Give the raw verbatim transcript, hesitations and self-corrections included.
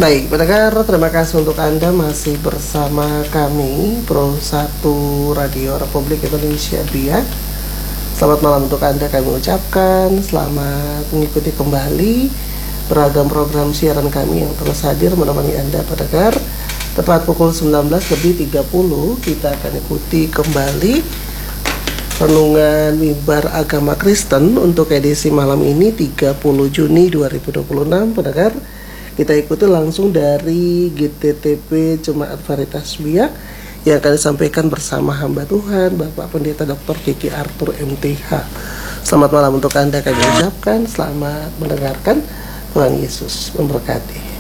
Baik, pendengar, terima kasih untuk Anda masih bersama kami Pro satu Radio Republik Indonesia Biak. Selamat malam untuk Anda kami ucapkan. Selamat mengikuti kembali beragam program siaran kami yang terus hadir menemani Anda pendengar. Tepat pukul sembilan belas lebih tiga puluh kita akan ikuti kembali renungan mimbar agama Kristen untuk edisi malam ini tiga puluh Juni dua ribu dua puluh enam pendengar. Kita ikuti langsung dari G T T P Jemaat Veritas Biak yang akan disampaikan bersama hamba Tuhan Bapak Pendeta Doktor Kiki Arthur M T H. Selamat malam untuk Anda kami ucapkan. Selamat mendengarkan. Tuhan Yesus memberkati.